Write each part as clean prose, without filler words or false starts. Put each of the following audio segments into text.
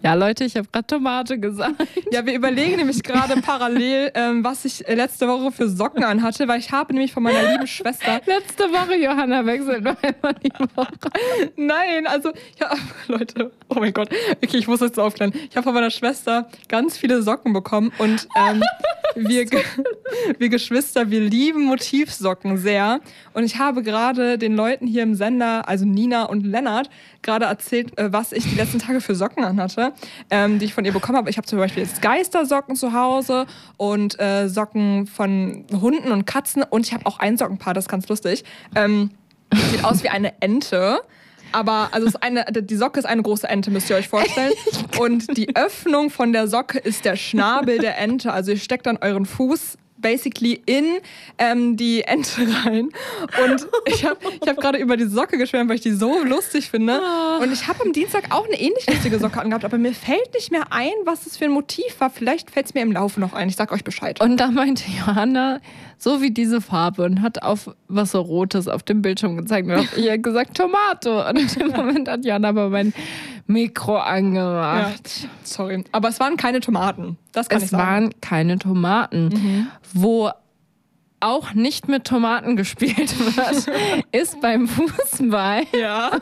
Ja, Leute, ich habe gerade Tomate gesagt. Ja, wir überlegen nämlich gerade parallel, was ich letzte Woche für Socken anhatte, weil ich habe nämlich von meiner lieben Schwester... Letzte Woche, Johanna, wechselt noch einmal die Woche. Nein, also, ja, Leute, oh mein Gott, okay, ich muss jetzt aufklären. Ich habe von meiner Schwester ganz viele Socken bekommen und wir Geschwister, wir lieben Motivsocken sehr. Und ich habe gerade den Leuten hier im Sender, also Nina und Lennart, gerade erzählt, was ich die letzten Tage für Socken anhatte, die ich von ihr bekommen habe. Ich habe zum Beispiel jetzt Geistersocken zu Hause und Socken von Hunden und Katzen. Und ich habe auch ein Sockenpaar, das ist ganz lustig. Sieht aus wie eine Ente. Aber also die Socke ist eine große Ente, müsst ihr euch vorstellen. Und die Öffnung von der Socke ist der Schnabel der Ente. Also ihr steckt dann euren Fuß basically in die Ente rein. Und ich hab gerade über die Socke geschwärmt, weil ich die so lustig finde. Und ich habe am Dienstag auch eine ähnlich lustige Socke angehabt, aber mir fällt nicht mehr ein, was das für ein Motiv war. Vielleicht fällt es mir im Laufe noch ein. Ich sag euch Bescheid. Und da meinte Johanna, so wie diese Farbe, und hat auf was so Rotes auf dem Bildschirm gezeigt. Und ich habe gesagt, Tomate. Und in dem Moment hat Johanna aber mein Mikro angemacht. Ja, sorry. Aber es waren keine Tomaten. Das kann ich sagen. Es waren keine Tomaten. Wo auch nicht mit Tomaten gespielt wird, ist beim Fußball. Ja.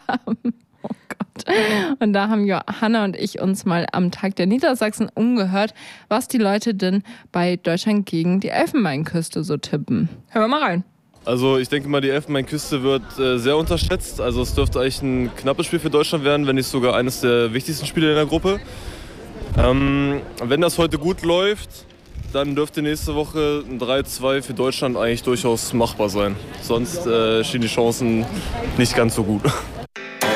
Und da haben Johanna und ich uns mal am Tag der Niedersachsen umgehört, was die Leute denn bei Deutschland gegen die Elfenbeinküste so tippen. Hören wir mal rein. Also ich denke mal, die Elfenbeinküste wird sehr unterschätzt. Also es dürfte eigentlich ein knappes Spiel für Deutschland werden, wenn nicht sogar eines der wichtigsten Spiele in der Gruppe. Wenn das heute gut läuft, dann dürfte nächste Woche ein 3-2 für Deutschland eigentlich durchaus machbar sein. Sonst stehen die Chancen nicht ganz so gut.